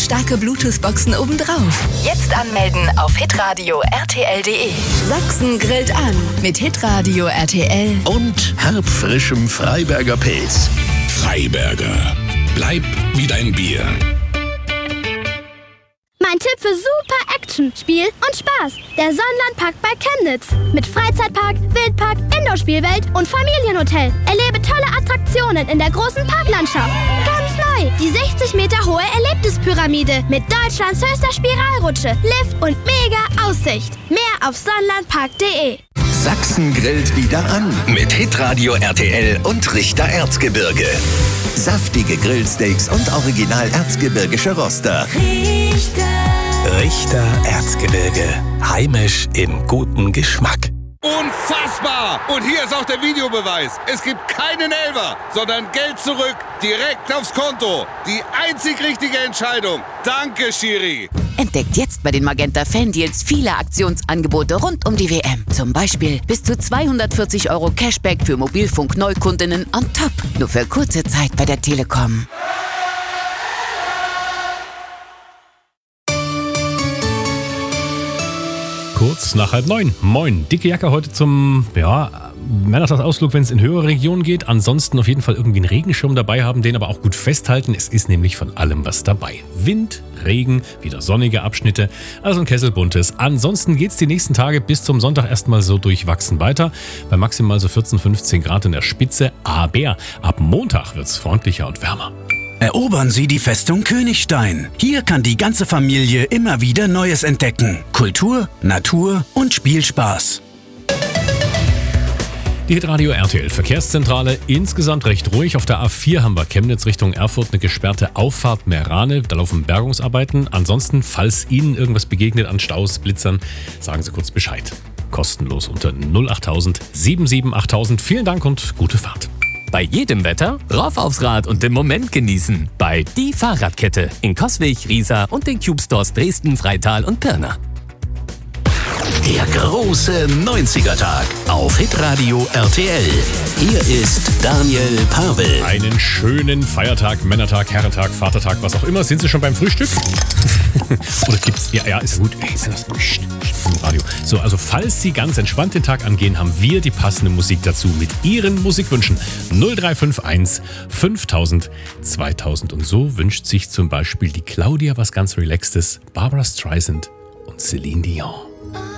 starke Bluetooth-Boxen obendrauf. Jetzt anmelden auf hitradio rtl.de. Sachsen grillt an mit Hitradio RTL. Und herbfrischem Freiberger Pilz. Freiberger. Bleib wie dein Bier. Mein Tipp für super Action, Spiel und Spaß. Der Sonnenlandpark bei Chemnitz. Mit Freizeitpark, Wildpark, Indoor-Spielwelt und Familienhotel. Erlebe tolle Attraktionen in der großen Parklandschaft. Ganz neu, die 60 Meter hohe Erlebnispyramide mit Deutschlands höchster Spiralrutsche, Lift und mega Aussicht. Mehr auf sonnenlandpark.de. Sachsen grillt wieder an mit Hitradio RTL und Richter Erzgebirge. Saftige Grillsteaks und original erzgebirgische Roster. Richter Erzgebirge. Heimisch im guten Geschmack. Unfassbar! Und hier ist auch der Videobeweis. Es gibt keinen Elfer, sondern Geld zurück, direkt aufs Konto. Die einzig richtige Entscheidung. Danke, Schiri. Entdeckt jetzt bei den Magenta Fan-Deals viele Aktionsangebote rund um die WM. Zum Beispiel bis zu 240 € Cashback für Mobilfunk-Neukundinnen on top. Nur für kurze Zeit bei der Telekom. Kurz nach 8:30. Moin. Dicke Jacke heute zum, Männertagsausflug, wenn es in höhere Regionen geht. Ansonsten auf jeden Fall irgendwie einen Regenschirm dabei haben, den aber auch gut festhalten. Es ist nämlich von allem was dabei. Wind, Regen, wieder sonnige Abschnitte, also ein Kessel buntes. Ansonsten geht's die nächsten Tage bis zum Sonntag erstmal so durchwachsen weiter. Bei maximal so 14, 15 Grad in der Spitze. Aber ab Montag wird's freundlicher und wärmer. Erobern Sie die Festung Königstein. Hier kann die ganze Familie immer wieder Neues entdecken. Kultur, Natur und Spielspaß. Die Hitradio RTL Verkehrszentrale insgesamt recht ruhig. Auf der A4 haben wir Chemnitz Richtung Erfurt eine gesperrte Auffahrt Meerane. Da laufen Bergungsarbeiten. Ansonsten, falls Ihnen irgendwas begegnet an Staus, Blitzern, sagen Sie kurz Bescheid. Kostenlos unter 08000 77 8000. Vielen Dank und gute Fahrt. Bei jedem Wetter rauf aufs Rad und den Moment genießen. Bei Die Fahrradkette in Coswig, Riesa und den Cube Stores Dresden, Freital und Pirna. Der große 90er-Tag auf Hitradio RTL. Hier ist Daniel Pavel. Einen schönen Feiertag, Männertag, Herrentag, Vatertag, was auch immer. Sind Sie schon beim Frühstück? Oder gibt's? Ja, ist gut. Ey, ist das im Radio. So, also falls Sie ganz entspannt den Tag angehen, haben wir die passende Musik dazu mit Ihren Musikwünschen. 0351 5000 2000. Und so wünscht sich zum Beispiel die Claudia was ganz Relaxtes, Barbra Streisand und Celine Dion.